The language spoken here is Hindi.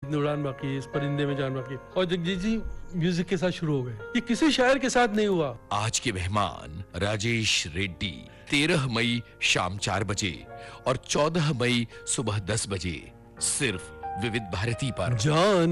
जितनी उड़ान बाकी है, इस परिंदे में जान बाकी है। और जगजीत जी म्यूजिक के साथ शुरू हो गए। ये किसी शायर के साथ नहीं हुआ। आज के मेहमान राजेश रेड्डी 13 मई शाम 4 बजे और 14 मई सुबह 10 बजे सिर्फ विविध भारती पर। जान